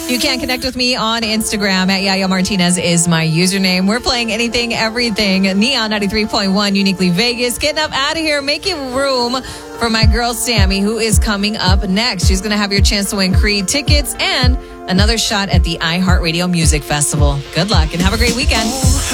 You can connect with me on Instagram at Yaya Martinez is my username. We're playing anything, everything. Neon 93.1, Uniquely Vegas. Getting up out of here, making room for my girl Sammy, who is coming up next. She's going to have your chance to win Creed tickets and another shot at the iHeartRadio Music Festival. Good luck and have a great weekend.